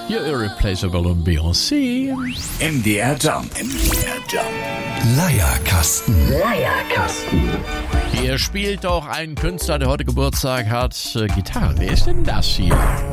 You're irreplaceable und Beyoncé. MDR Jump. MDR Jump. Leierkasten. Hier spielt auch ein Künstler, der heute Geburtstag hat, Gitarre. Wer ist denn das hier?